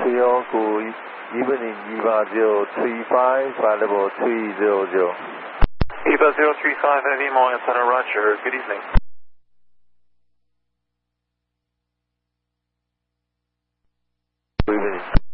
Creole, good evening, EVA 035, flight level 300. EVA 035, Heavy Mall Center, Roger. Good evening. Good evening.